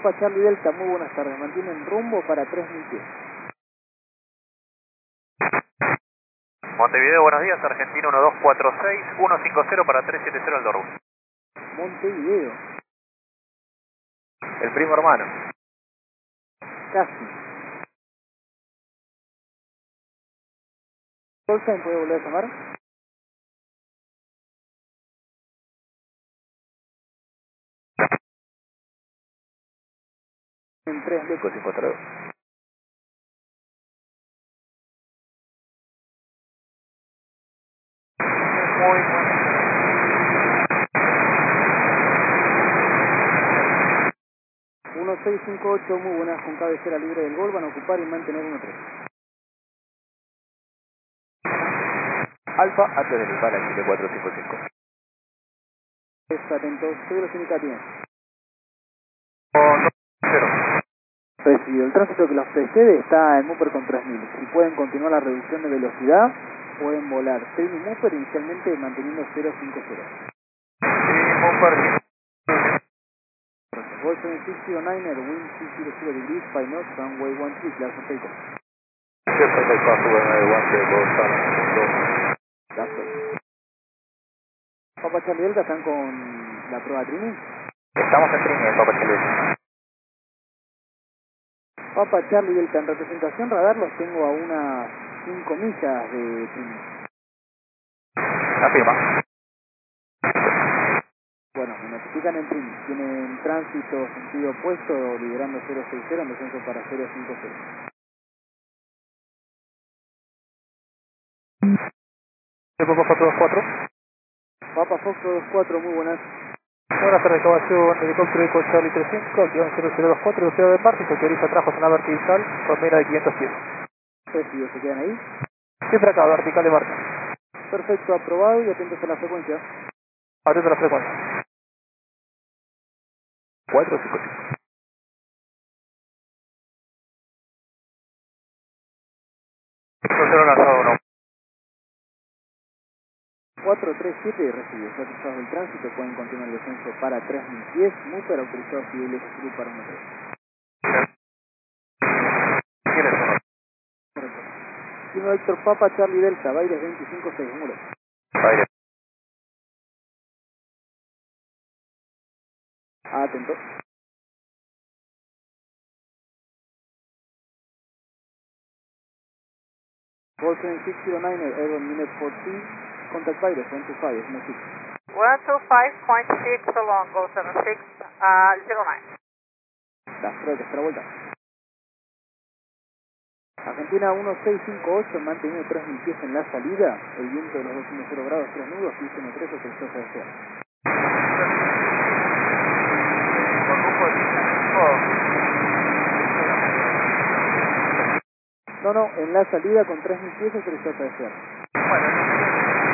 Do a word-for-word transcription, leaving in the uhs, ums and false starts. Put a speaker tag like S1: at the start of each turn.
S1: Papa Charlie Delta, muy buenas tardes. Mantienen rumbo para tres mil pies.
S2: Montevideo, buenos días. Argentina uno dos cuatro seis, uno cinco cero para tres siete cero al Dorbu.
S1: Montevideo.
S2: El primo hermano.
S1: Casi. Callsign, ¿puede volver a llamar? En tres
S2: cinco cinco tres. Muy bueno.
S1: uno seis cinco ocho, muy buenas, con cabecera libre del gol, van a ocupar y mantener uno tres.
S2: Alfa, antes de limpar aquí de cuatro cinco cinco.
S1: Está atento, seguro Cínica tiene.
S2: cero.
S1: Recibido. El tránsito que los precede está en Mupper con tres mil. Si pueden continuar la reducción de velocidad, pueden volar Trim y Mupper inicialmente manteniendo cero cinco cero.
S2: Sí, Mupper.
S1: Vol seven six zero nine, wind six zero zero degrees, five knots, runway one three, clear for takeoff. Gracias. Papa Charlie Delta, ¿están con la prueba Trini?
S2: Estamos en Trini, Papa Charlie.
S1: Papa Charlie Delta, en representación radar los tengo a unas cinco millas de Trini.
S2: Afirma.
S1: Bueno, me notifican en Trini. Tienen tránsito sentido opuesto, liderando cero seis cero, en descenso para cero cinco cero.
S2: Papa cuatro dos cuatro.
S1: Papa Fox dos cuatro, muy buenas.
S2: Buenas tardes, Caballo, helicóptero Eco Charlie treinta y cinco, guión cero cero dos cuatro, velocidad de Marte, se autoriza atrás zona vertical, con mira de quinientos pies.
S1: Recibido, ¿se quedan ahí?
S2: Siempre acá, vertical de Marte.
S1: Perfecto, aprobado y atentos a la frecuencia.
S2: Atento a la frecuencia. cuatro cinco cinco. cero lanzado uno.
S1: cuatro tres siete, recibido. Satisfactos del tránsito, pueden continuar el descenso para tres mil pies. Mupper autorizado civil X para uno tres.
S2: ¿Quién es uno?
S1: Correcto. Kilo Héctor Papa Charlie Delta, Baires veinticinco seis, muro.
S2: Aire.
S1: Atento. Vol seven six zero nine, Aeron minute fourteen, contact Baires one two five, no six.
S3: one two five point six along, go seven six zero nine.
S1: La prueba que está la vuelta. Argentina uno seis cinco ocho, mantenido tres mil pies en la salida. El viento de los dos cero grados, tres nudos, piste uno tres, autorizado a despegar.
S2: Por grupo de cinco.
S1: No, no, en la salida con tres mil pies autorizado a despegar.
S2: Bueno,